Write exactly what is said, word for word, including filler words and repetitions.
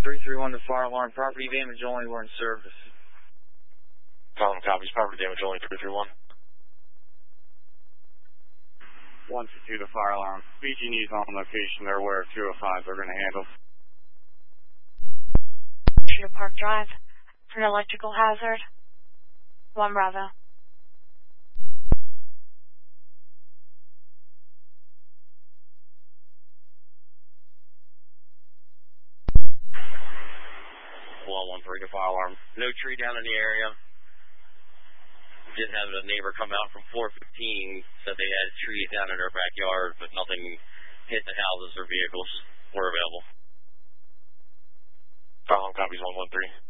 three three one to fire alarm. Property damage only. We're in service. Column copies. Property damage only. three three one. one two two to fire alarm. B G E's on location. They're aware of two oh five. They're going to handle. Cedar Park Drive. For an electrical hazard. One Bravo. one one three to fire alarm. No tree down in the area. Did have a neighbor come out from four fifteen, said they had trees down in their backyard, but nothing hit the houses or vehicles. Were available. Fire alarm copies one one three.